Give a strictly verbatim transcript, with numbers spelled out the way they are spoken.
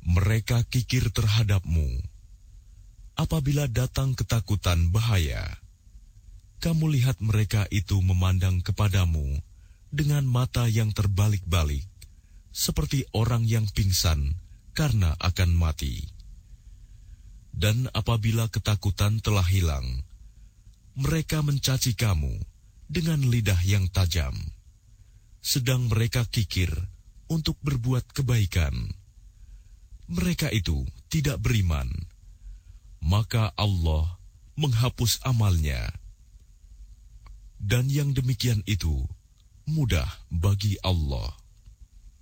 Mereka kikir terhadapmu. Apabila datang ketakutan bahaya, kamu lihat mereka itu memandang kepadamu dengan mata yang terbalik-balik, seperti orang yang pingsan karena akan mati. Dan apabila ketakutan telah hilang, mereka mencaci kamu dengan lidah yang tajam, sedang mereka kikir untuk berbuat kebaikan. Mereka itu tidak beriman, maka Allah menghapus amalnya. Dan yang demikian itu mudah bagi Allah.